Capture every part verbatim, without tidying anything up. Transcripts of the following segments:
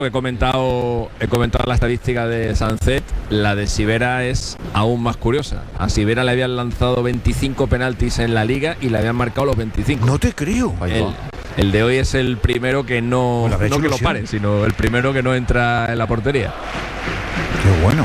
He comentado, he comentado la estadística de Sancet. La de Sivera es aún más curiosa. A Sivera le habían lanzado veinticinco penaltis en la liga y le habían marcado los veinticinco. No te creo. El, el de hoy es el primero que no, Pues no que lo pare, sino el primero que no entra en la portería. Qué bueno.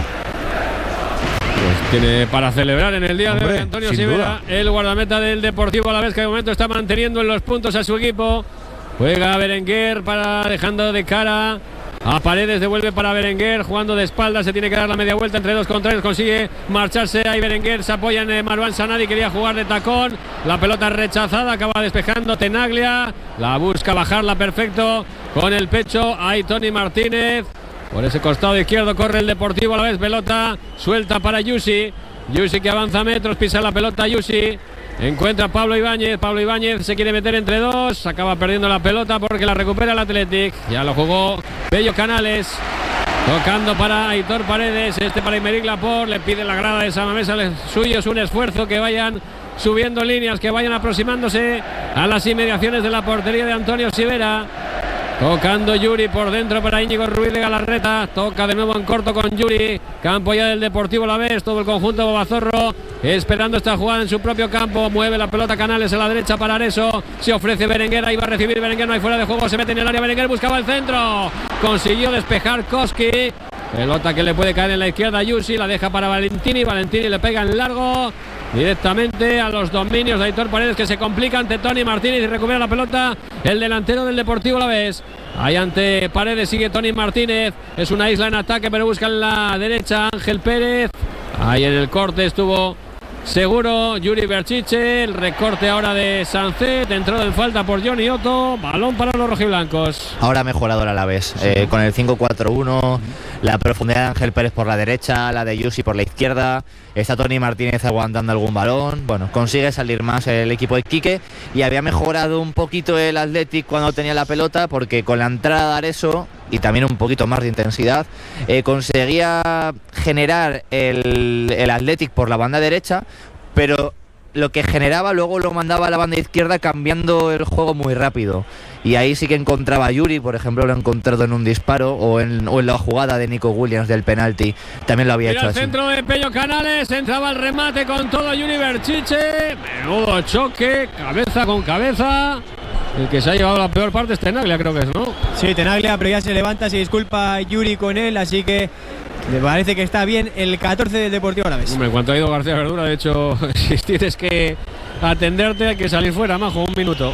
Pues tiene para celebrar en el día Hombre, de hoy Antonio sin Sivera, duda. el guardameta del Deportivo Alavés, que de momento está manteniendo en los puntos a su equipo. Juega Berenguer para dejando de cara a Paredes, devuelve para Berenguer, jugando de espaldas, se tiene que dar la media vuelta entre dos contrarios, consigue marcharse ahí Berenguer, se apoya en Marwan Sanadi, quería jugar de tacón, la pelota rechazada, acaba despejando Tenaglia, la busca bajarla perfecto con el pecho, ahí Tony Martínez, por ese costado izquierdo corre el Deportivo a la vez, pelota suelta para Yusi, Yusi que avanza metros, pisa la pelota Yusi. Encuentra a Pablo Ibáñez, Pablo Ibáñez se quiere meter entre dos, acaba perdiendo la pelota porque la recupera el Athletic, ya lo jugó Pello Canales, tocando para Aitor Paredes, este para Aymeric Laporte, le pide la grada de Samamés suyo, es un esfuerzo que vayan subiendo líneas, que vayan aproximándose a las inmediaciones de la portería de Antonio Sivera. Tocando Yuri por dentro para Íñigo Ruiz de Galarreta. Toca de nuevo en corto con Yuri. Campo ya del Deportivo Alavés. Todo el conjunto Bobazorro esperando esta jugada en su propio campo. Mueve la pelota Canales a la derecha para Areso. Se ofrece Berenguer. Ahí va a recibir Berenguer. No hay fuera de juego. Se mete en el área. Berenguer buscaba el centro. Consiguió despejar Koski. Pelota que le puede caer en la izquierda a Yusi. La deja para Valentini. Valentini le pega en largo. Directamente a los dominios de Aitor Paredes, que se complica ante Tony Martínez y recupera la pelota el delantero del Deportivo Alavés. Ahí ante Paredes sigue Tony Martínez, es una isla en ataque pero busca en la derecha Ángel Pérez. Ahí en el corte estuvo seguro Yuri Berchiche, el recorte ahora de Sancet, entró en falta por Johnny Otto, balón para los rojiblancos. Ahora ha mejorado el Alavés, sí. eh, con el cinco cuatro uno, la profundidad de Ángel Pérez por la derecha, la de Yusi por la izquierda, está Tony Martínez aguantando algún balón, bueno, consigue salir más el equipo de Quique y había mejorado un poquito el Athletic cuando tenía la pelota porque con la entrada de Areso y también un poquito más de intensidad, eh, conseguía generar el, el Athletic por la banda derecha, pero lo que generaba luego lo mandaba a la banda izquierda cambiando el juego muy rápido. Y ahí sí que encontraba a Yuri, por ejemplo, lo ha encontrado en un disparo o en, o en la jugada de Nico Williams del penalti. También lo había Mira hecho el así. Centro de Pello Canales, entraba el remate con todo Yuri Berchiche. Menudo choque, cabeza con cabeza. El que se ha llevado la peor parte es Tenaglia, creo que es, ¿no? Sí, Tenaglia, pero ya se levanta, se disculpa Yuri con él, así que me parece que está bien el catorce del Deportivo Alavés. Hombre, en cuanto ha ido García Verdura, de hecho, si tienes que atenderte, hay que salir fuera, majo, un minuto.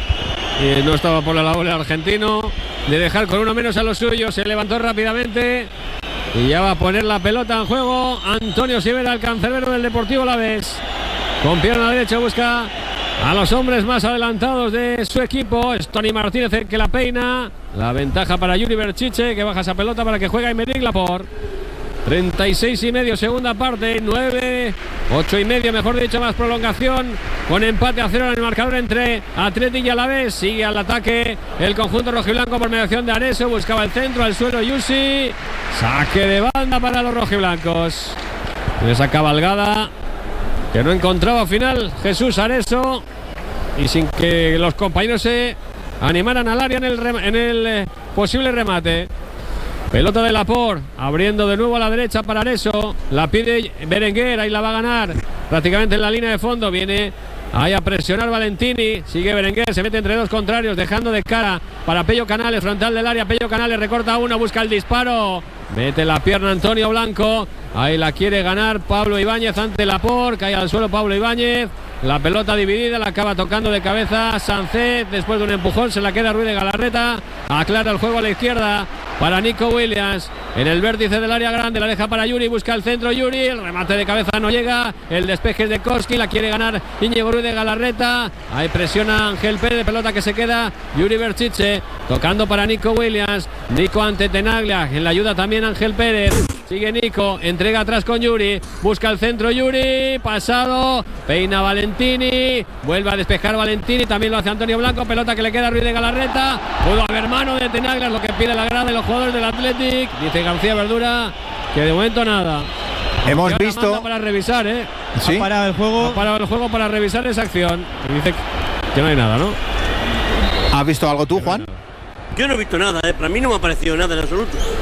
Y no estaba por la labor el argentino de dejar con uno menos a los suyos, se levantó rápidamente y ya va a poner la pelota en juego Antonio Sivera, el cancerbero del Deportivo Alavés. Con pierna derecha busca a los hombres más adelantados de su equipo. Es Tony Martínez el que la peina. La ventaja para Yuri Berchiche, que baja esa pelota para que juegue Aymeric Laporte. treinta y seis y medio, segunda parte, nueve, ocho y medio, mejor dicho, más prolongación, con empate a cero en el marcador entre Athletic y Alavés. Sigue al ataque el conjunto rojiblanco por mediación de Areso, buscaba el centro, al suelo Yusi, saque de banda para los rojiblancos. En esa cabalgada que no encontraba al final Jesús Areso, y sin que los compañeros se animaran al área en el, en el eh, posible remate. Pelota de Laporte, abriendo de nuevo a la derecha para Areso. La pide Berenguer, ahí la va a ganar. Prácticamente en la línea de fondo. Viene ahí a presionar Valentini. Sigue Berenguer, se mete entre dos contrarios, dejando de cara para Pello Canales, frontal del área. Pello Canales recorta uno, busca el disparo. Mete la pierna Antonio Blanco. Ahí la quiere ganar Pablo Ibáñez ante Laporte. Cae al suelo Pablo Ibáñez. La pelota dividida, la acaba tocando de cabeza Sancet. Después de un empujón se la queda Ruiz de Galarreta. Aclara el juego a la izquierda para Nico Williams. En el vértice del área grande la deja para Yuri. Busca el centro Yuri. El remate de cabeza no llega. El despeje es de Koski. La quiere ganar Íñigo Ruiz de Galarreta. Ahí presiona Ángel Pérez. Pelota que se queda Yuri Berchiche. Tocando para Nico Williams. Nico ante Tenaglia. En la ayuda también Ángel Pérez. Sigue Nico. Entrega atrás con Yuri. Busca el centro Yuri. Pasado. Peina Valentini. Vuelve a despejar Valentini. También lo hace Antonio Blanco. Pelota que le queda a Ruiz de Galarreta. Pudo haber mano de Tenaglia. Lo que pide la grada de los jugadores del Athletic. Dice García Verdura que de momento nada. Hemos visto para revisar, ¿eh? ¿Sí? Ha parado el juego. Ha parado el juego para revisar esa acción. Dice que no hay nada, ¿no? ¿Has visto algo tú, Juan? Yo no he visto nada, ¿eh? Para mí no me ha parecido nada en absoluto.